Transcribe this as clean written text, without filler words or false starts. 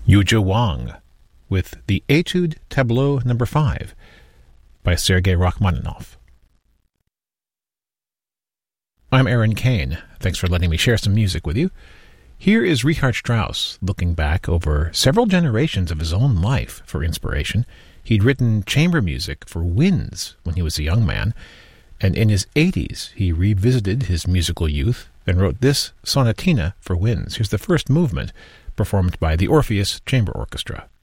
Yuzha Wang with the Etude Tableau No. 5 by Sergei Rachmaninoff. I'm Aaron Kane. Thanks for letting me share some music with you. Here is Richard Strauss looking back over several generations of his own life for inspiration. He'd written chamber music for winds when he was a young man, and in his 80s he revisited his musical youth and wrote this sonatina for winds. Here's the first movement, performed by the Orpheus Chamber Orchestra.